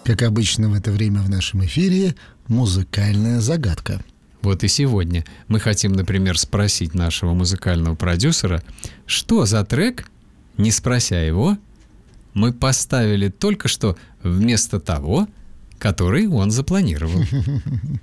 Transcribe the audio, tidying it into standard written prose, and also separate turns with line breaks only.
Как обычно в это время в нашем эфире музыкальная загадка.
Вот и сегодня мы хотим, например, спросить нашего музыкального продюсера, что за трек, не спрося его, мы поставили только что вместо того, который он запланировал.